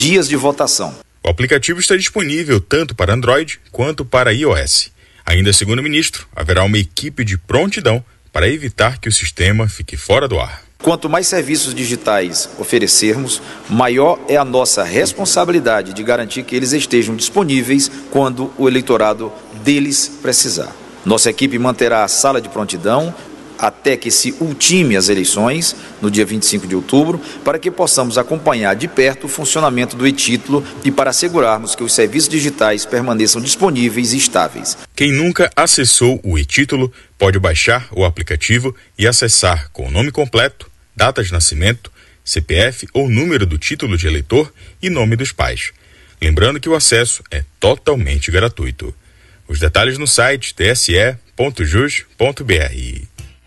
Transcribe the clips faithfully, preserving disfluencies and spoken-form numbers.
dias de votação. O aplicativo está disponível tanto para Android quanto para iOS. Ainda segundo o ministro, haverá uma equipe de prontidão para evitar que o sistema fique fora do ar. Quanto mais serviços digitais oferecermos, maior é a nossa responsabilidade de garantir que eles estejam disponíveis quando o eleitorado deles precisar. Nossa equipe manterá a sala de prontidão até que se ultime as eleições, no dia vinte e cinco de outubro, para que possamos acompanhar de perto o funcionamento do e-título e para assegurarmos que os serviços digitais permaneçam disponíveis e estáveis. Quem nunca acessou o e-título pode baixar o aplicativo e acessar com o nome completo, data de nascimento, C P F ou número do título de eleitor e nome dos pais. Lembrando que o acesso é totalmente gratuito. Os detalhes no site t s e ponto jus ponto b r.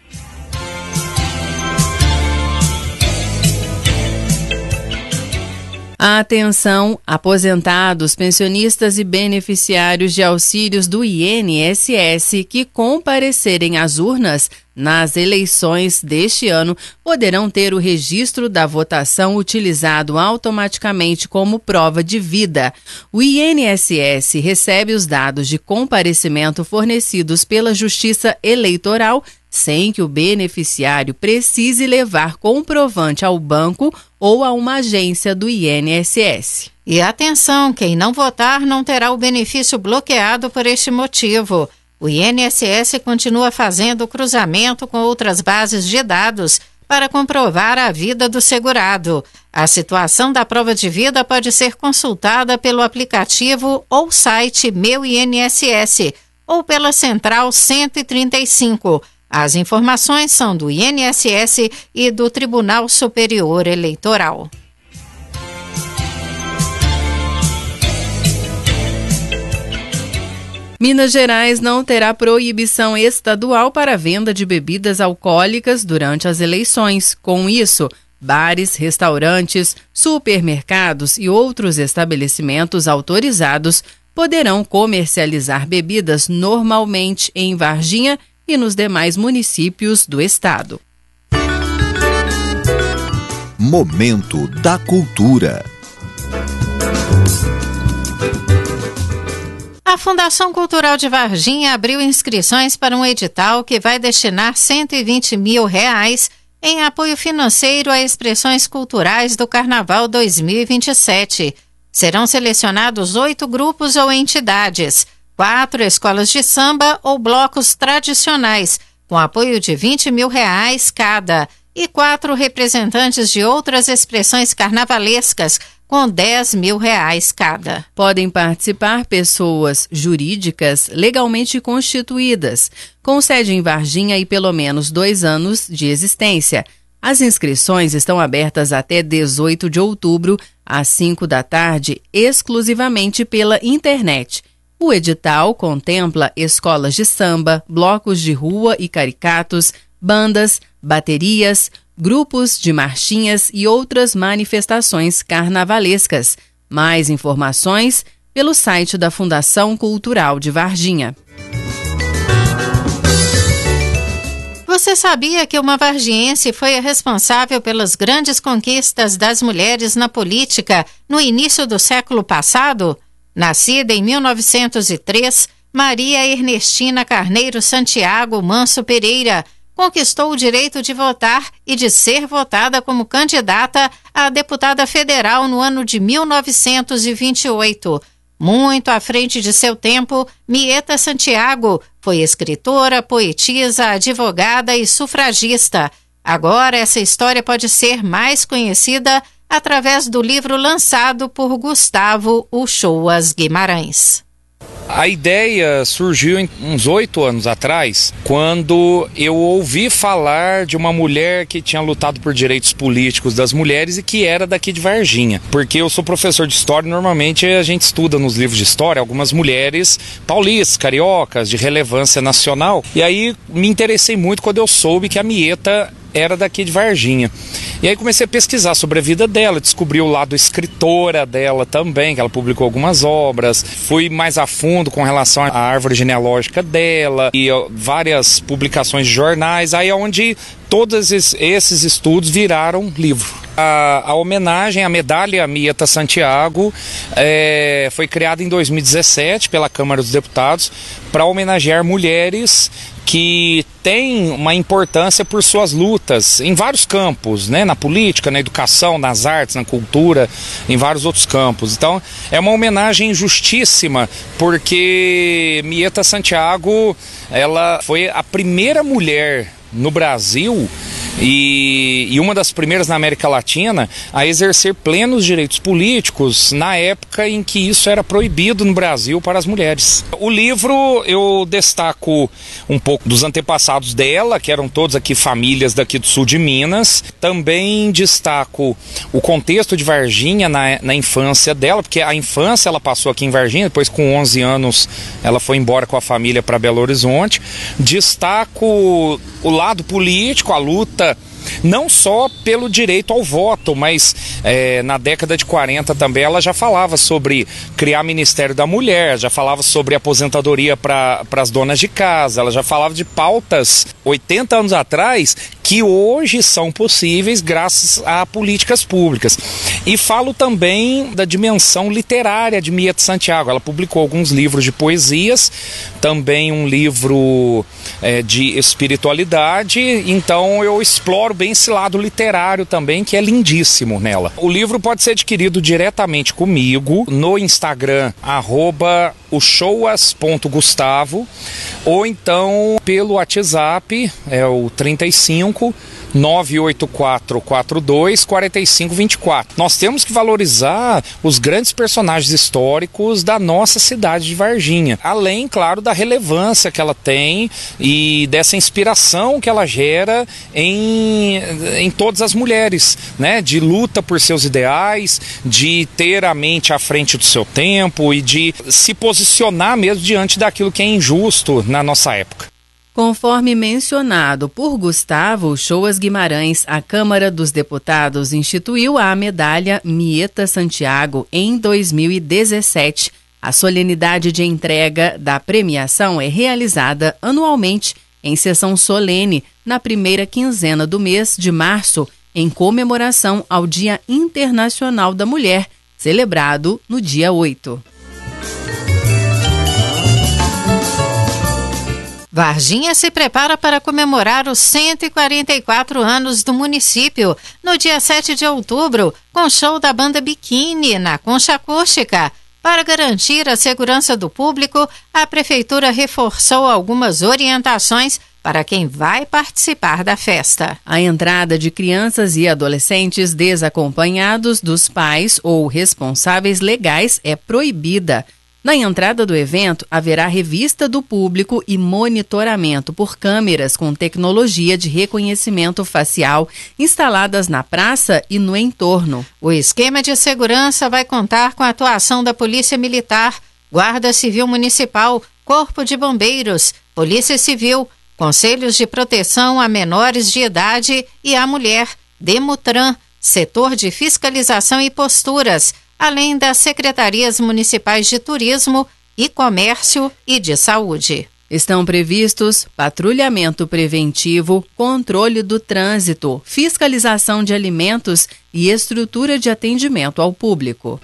Atenção, aposentados, pensionistas e beneficiários de auxílios do I N S S que comparecerem às urnas nas eleições deste ano poderão ter o registro da votação utilizado automaticamente como prova de vida. O I N S S recebe os dados de comparecimento fornecidos pela Justiça Eleitoral sem que o beneficiário precise levar comprovante ao banco ou a uma agência do I N S S. E atenção, quem não votar não terá o benefício bloqueado por este motivo. O I N S S continua fazendo o cruzamento com outras bases de dados para comprovar a vida do segurado. A situação da prova de vida pode ser consultada pelo aplicativo ou site Meu I N S S ou pela Central cento e trinta e cinco. As informações são do I N S S e do Tribunal Superior Eleitoral. Minas Gerais não terá proibição estadual para a venda de bebidas alcoólicas durante as eleições. Com isso, bares, restaurantes, supermercados e outros estabelecimentos autorizados poderão comercializar bebidas normalmente em Varginha e nos demais municípios do estado. Momento da Cultura. A Fundação Cultural de Varginha abriu inscrições para um edital que vai destinar cento e vinte mil reais em apoio financeiro a expressões culturais do Carnaval dois mil e vinte e sete. Serão selecionados oito grupos ou entidades, quatro escolas de samba ou blocos tradicionais, com apoio de vinte mil reais cada, e quatro representantes de outras expressões carnavalescas, com dez mil reais cada. Podem participar pessoas jurídicas legalmente constituídas, com sede em Varginha e pelo menos dois anos de existência. As inscrições estão abertas até dezoito de outubro, às cinco da tarde, exclusivamente pela internet. O edital contempla escolas de samba, blocos de rua e caricatos, bandas, baterias, grupos de marchinhas e outras manifestações carnavalescas. Mais informações pelo site da Fundação Cultural de Varginha. Você sabia que uma vargiense foi a responsável pelas grandes conquistas das mulheres na política no início do século passado? Nascida em mil novecentos e três, Maria Ernestina Carneiro Santiago Manso Pereira conquistou o direito de votar e de ser votada como candidata a deputada federal no ano de mil novecentos e vinte e oito. Muito à frente de seu tempo, Mieta Santiago foi escritora, poetisa, advogada e sufragista. Agora essa história pode ser mais conhecida através do livro lançado por Gustavo Uchoas Guimarães. A ideia surgiu uns oito anos atrás, quando eu ouvi falar de uma mulher que tinha lutado por direitos políticos das mulheres e que era daqui de Varginha. Porque eu sou professor de história e normalmente a gente estuda nos livros de história algumas mulheres paulistas, cariocas, de relevância nacional. E aí me interessei muito quando eu soube que a Mieta era daqui de Varginha. E aí comecei a pesquisar sobre a vida dela, descobri o lado escritora dela também, que ela publicou algumas obras, fui mais a fundo com relação à árvore genealógica dela e ó, várias publicações de jornais, aí é onde todos esses, esses estudos viraram livro. A, a homenagem, a medalha Mieta Santiago é, foi criada em dois mil e dezessete pela Câmara dos Deputados para homenagear mulheres que têm uma importância por suas lutas em vários campos, né? Na política, na educação, nas artes, na cultura, em vários outros campos. Então é uma homenagem justíssima, porque Mieta Santiago, ela foi a primeira mulher no Brasil E, e uma das primeiras na América Latina a exercer plenos direitos políticos na época em que isso era proibido no Brasil para as mulheres. O livro, eu destaco um pouco dos antepassados dela, que eram todos aqui famílias daqui do sul de Minas. Também destaco o contexto de Varginha na, na infância dela, porque a infância ela passou aqui em Varginha, depois com onze anos ela foi embora com a família para Belo Horizonte. Destaco o lado político, a luta não só pelo direito ao voto, mas é, na década de quarenta também ela já falava sobre criar Ministério da Mulher, já falava sobre aposentadoria para as donas de casa, ela já falava de pautas oitenta anos atrás que hoje são possíveis graças a políticas públicas. E falo também da dimensão literária de Mieta Santiago. Ela publicou alguns livros de poesias, também um livro é, de espiritualidade, então eu exploro bem esse lado literário também, que é lindíssimo nela. O livro pode ser adquirido diretamente comigo no Instagram, arroba uchoas ponto gustavo, ou então pelo WhatsApp, é o trinta e cinco, nove oito quatro quatro dois, quatro cinco dois quatro. Nós temos que valorizar os grandes personagens históricos da nossa cidade de Varginha, além, claro, da relevância que ela tem e dessa inspiração que ela gera em, em todas as mulheres, né? De luta por seus ideais, de ter a mente à frente do seu tempo e de se posicionar mesmo diante daquilo que é injusto na nossa época. Conforme mencionado por Gustavo Choas Guimarães, a Câmara dos Deputados instituiu a medalha Mieta Santiago em dois mil e dezessete. A solenidade de entrega da premiação é realizada anualmente em sessão solene na primeira quinzena do mês de março, em comemoração ao Dia Internacional da Mulher, celebrado no dia oito. Varginha se prepara para comemorar os cento e quarenta e quatro anos do município no dia sete de outubro, com show da banda Biquíni na Concha Acústica. Para garantir a segurança do público, a Prefeitura reforçou algumas orientações para quem vai participar da festa. A entrada de crianças e adolescentes desacompanhados dos pais ou responsáveis legais é proibida. Na entrada do evento, haverá revista do público e monitoramento por câmeras com tecnologia de reconhecimento facial instaladas na praça e no entorno. O esquema de segurança vai contar com a atuação da Polícia Militar, Guarda Civil Municipal, Corpo de Bombeiros, Polícia Civil, Conselhos de Proteção a Menores de Idade e à Mulher, Demutran, Setor de Fiscalização e Posturas, além das secretarias municipais de turismo e comércio e de saúde. Estão previstos patrulhamento preventivo, controle do trânsito, fiscalização de alimentos e estrutura de atendimento ao público.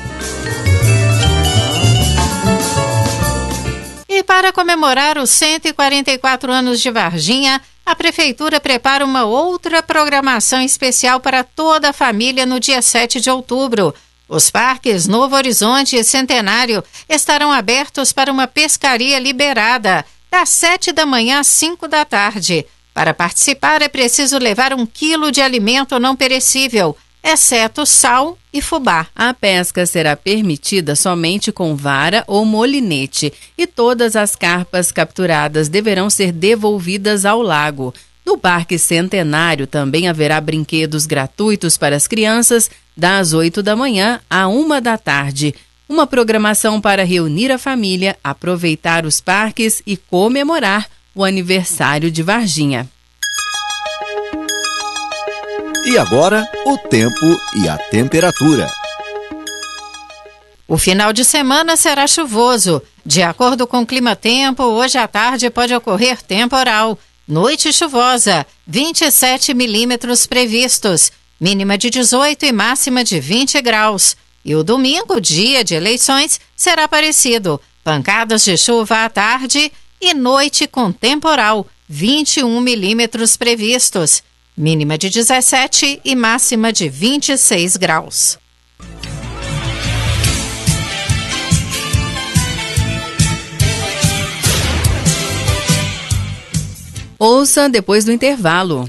E para comemorar os cento e quarenta e quatro anos de Varginha, a Prefeitura prepara uma outra programação especial para toda a família no dia sete de outubro. Os parques Novo Horizonte e Centenário estarão abertos para uma pescaria liberada, das sete da manhã às cinco da tarde. Para participar é preciso levar um quilo de alimento não perecível, exceto sal e fubá. A pesca será permitida somente com vara ou molinete e todas as carpas capturadas deverão ser devolvidas ao lago. No Parque Centenário também haverá brinquedos gratuitos para as crianças das oito da manhã à uma da tarde. Uma programação para reunir a família, aproveitar os parques e comemorar o aniversário de Varginha. E agora, o tempo e a temperatura. O final de semana será chuvoso. De acordo com o Climatempo, hoje à tarde pode ocorrer temporal. Noite chuvosa, vinte e sete milímetros previstos. mínima de dezoito e máxima de vinte graus. E o domingo, dia de eleições, será parecido. Pancadas de chuva à tarde e noite com temporal, vinte e um milímetros previstos. Mínima de dezessete e máxima de vinte e seis graus. Ouça depois do intervalo.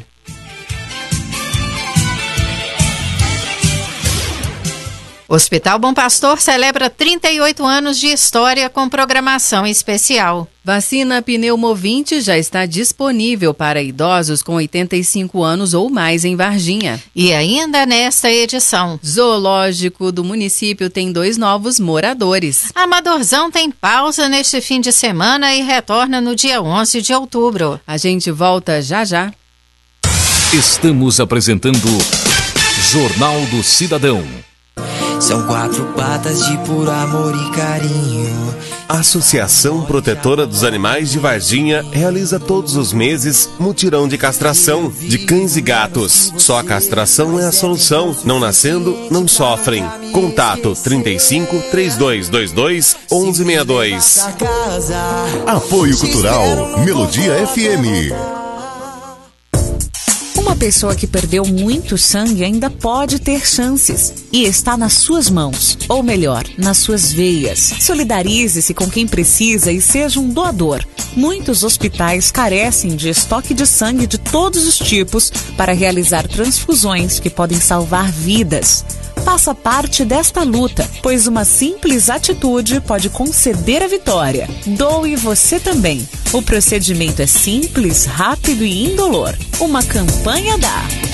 Hospital Bom Pastor celebra trinta e oito anos de história com programação especial. Vacina Pneumovinte já está disponível para idosos com oitenta e cinco anos ou mais em Varginha. E ainda nesta edição, Zoológico do município tem dois novos moradores. Amadorzão tem pausa neste fim de semana e retorna no dia onze de outubro. A gente volta já já. Estamos apresentando Jornal do Cidadão. São quatro patas de puro amor e carinho. A Associação Protetora dos Animais de Varginha realiza todos os meses mutirão de castração de cães e gatos. Só a castração é a solução. Não nascendo, não sofrem. Contato trinta e cinco, trinta e dois vinte e dois, onze sessenta e dois. Apoio Cultural Melodia F M. Uma pessoa que perdeu muito sangue ainda pode ter chances e está nas suas mãos, ou melhor, nas suas veias. Solidarize-se com quem precisa e seja um doador. Muitos hospitais carecem de estoque de sangue de todos os tipos para realizar transfusões que podem salvar vidas. Faça parte desta luta, pois uma simples atitude pode conceder a vitória. Doe você também. O procedimento é simples, rápido e indolor. Uma campanha da